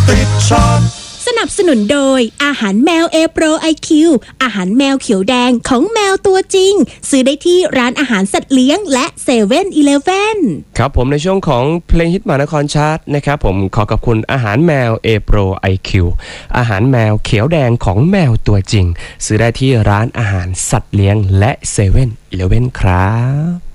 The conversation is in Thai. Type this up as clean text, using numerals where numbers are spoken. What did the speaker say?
ติดช็อตสนับสนุนโดยอาหารแมว A Pro IQ อาหารแมวเขียวแดงของแมวตัวจริงซื้อได้ที่ร้านอาหารสัตว์เลี้ยงและ7-Eleven ครับผมในช่วงของเพลงฮิตมหานครชาร์ตนะครับผมขอขอบคุณอาหารแมว A Pro IQ อาหารแมวเขียวแดงของแมวตัวจริงซื้อได้ที่ร้านอาหารสัตว์เลี้ยงและ7-Eleven ครับ